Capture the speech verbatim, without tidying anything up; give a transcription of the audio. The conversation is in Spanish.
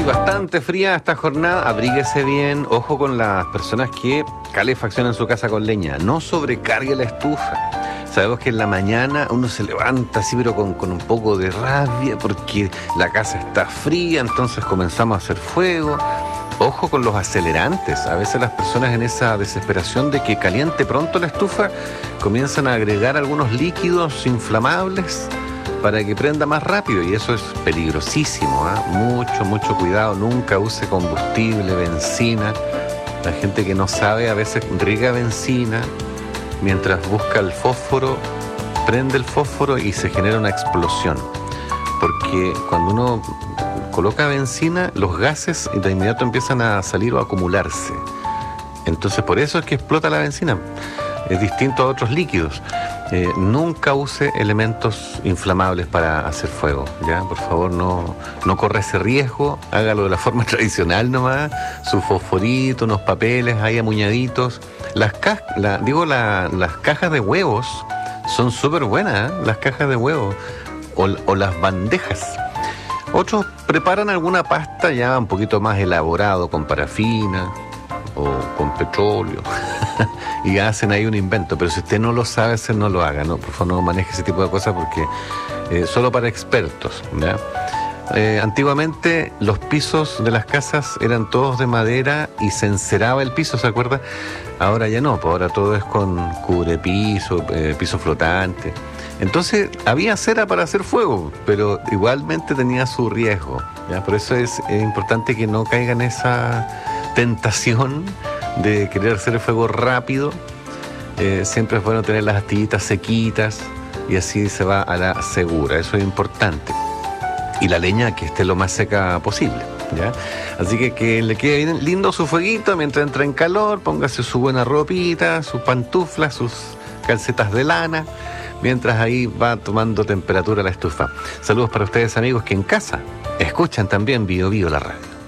Bastante fría esta jornada, abríguese bien, ojo con las personas que calefaccionan su casa con leña, no sobrecargue la estufa. Sabemos que en la mañana uno se levanta así pero con, con un poco de rabia porque la casa está fría, entonces comenzamos a hacer fuego. Ojo con los acelerantes, a veces las personas en esa desesperación de que caliente pronto la estufa comienzan a agregar algunos líquidos inflamables para que prenda más rápido y eso es peligrosísimo, ¿eh? Mucho, mucho cuidado, nunca use combustible, benzina. La gente que no sabe a veces riega benzina, mientras busca el fósforo, prende el fósforo y se genera una explosión. Porque cuando uno coloca benzina, los gases de inmediato empiezan a salir o a acumularse. Entonces por eso es que explota la benzina. Es distinto a otros líquidos. Eh, nunca use elementos inflamables para hacer fuego, ¿ya? Por favor, no, no corra ese riesgo, hágalo de la forma tradicional nomás, su fosforito, unos papeles ahí amuñaditos. Las, ca la, digo, la, las cajas de huevos son súper buenas, ¿eh? Las cajas de huevos o, o las bandejas. Otros preparan alguna pasta ya un poquito más elaborado con parafina o con petróleo y hacen ahí un invento, pero si usted no lo sabe hacer, no lo haga, ¿no? Por favor, no maneje ese tipo de cosas porque eh, solo para expertos, ¿ya? Eh, antiguamente los pisos de las casas eran todos de madera y se enceraba el piso, ¿se acuerda? Ahora ya no, pues ahora todo es con cubrepiso, eh, piso flotante. Entonces había cera para hacer fuego, pero igualmente tenía su riesgo, ¿ya? Por eso es eh, importante que no caiga en esa tentación de querer hacer el fuego rápido. Eh, siempre es bueno tener las astillitas sequitas y así se va a la segura, eso es importante. Y la leña que esté lo más seca posible, ¿ya? Así que que le quede bien lindo su fueguito mientras entra en calor, póngase su buena ropita, sus pantuflas, sus calcetas de lana, mientras ahí va tomando temperatura la estufa. Saludos para ustedes amigos que en casa escuchan también Bio Bio la radio.